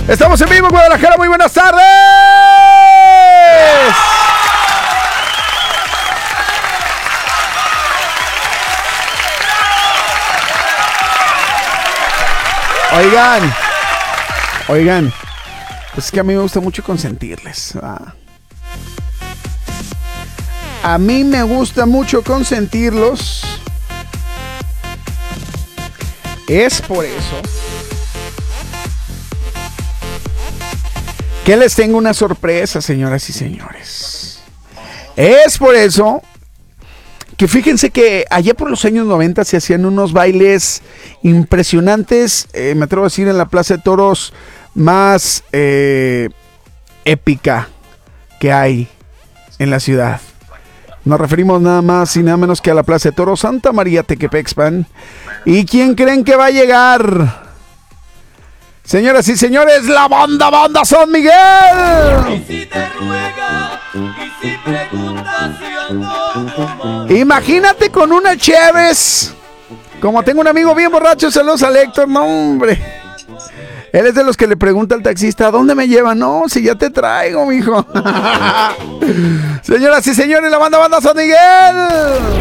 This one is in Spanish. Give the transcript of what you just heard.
Estamos en vivo en Guadalajara, muy buenas tardes. Oigan, pues es que a mí me gusta mucho consentirles. A mí me gusta mucho consentirlos. Es por eso que les tengo una sorpresa, señoras y señores. Es por eso que fíjense que allá por los años 90 se hacían unos bailes impresionantes, me atrevo a decir, en la Plaza de Toros más épica que hay en la ciudad. Nos referimos nada más y nada menos que a la Plaza de Toros Santa María Tequepexpan. ¿Y quién creen que va a llegar? Señoras y señores, la banda San Miguel. Y si te ruega, y si preguntas si ando. Imagínate con una Cheves. Como tengo un amigo bien borracho, saludos a Héctor, no hombre. Él es de los que le pregunta al taxista, ¿a dónde me lleva? No, si ya te traigo, mijo. Señoras y señores, la banda San Miguel.